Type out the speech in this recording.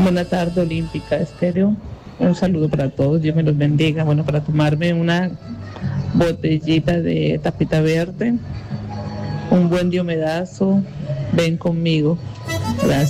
Buena tarde, Olímpica Estéreo. Un saludo para todos, Dios me los bendiga. Bueno, para tomarme una botellita de tapita verde, un buen diomedazo, ven conmigo. Gracias.